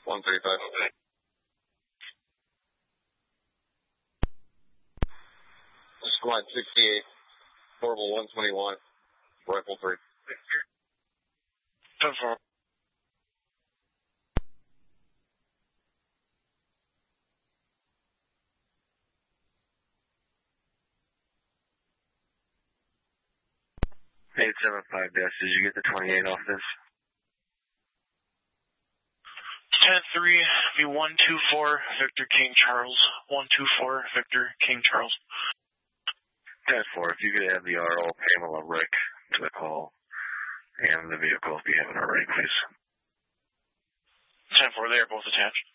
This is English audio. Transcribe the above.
135. Squad 68, portable 121, rifle 3. 10-4. Eight 7-5 Did you get the 28 off this? 10-3, be 124, Victor King Charles. 124, Victor King Charles. 10-4, if you could add the RO Pamela Rick to the call, and the vehicle if you haven't already, please. 10-4, they are both attached.